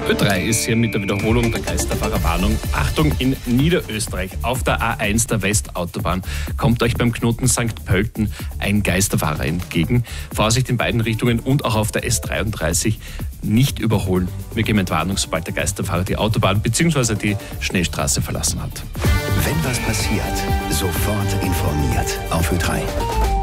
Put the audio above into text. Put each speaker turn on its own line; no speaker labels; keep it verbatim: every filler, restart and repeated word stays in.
Ö drei ist hier mit der Wiederholung der Geisterfahrerwarnung. Achtung, in Niederösterreich auf der A eins der Westautobahn kommt euch beim Knoten Sankt Pölten ein Geisterfahrer entgegen. Vorsicht in beiden Richtungen und auch auf der S dreiunddreißig nicht überholen. Wir geben Entwarnung, sobald der Geisterfahrer die Autobahn bzw. die Schnellstraße verlassen hat.
Wenn was passiert, sofort informiert auf Ö drei.